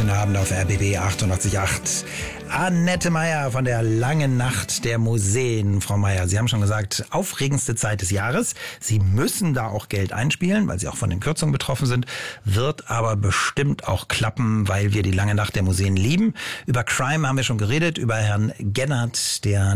Schönen Abend auf RBB 88.8. Annette Meyer von der Langen Nacht der Museen. Frau Meyer, Sie haben schon gesagt, aufregendste Zeit des Jahres. Sie müssen da auch Geld einspielen, weil Sie auch von den Kürzungen betroffen sind. Wird aber bestimmt auch klappen, weil wir die Lange Nacht der Museen lieben. Über Crime haben wir schon geredet, über Herrn Gennert, der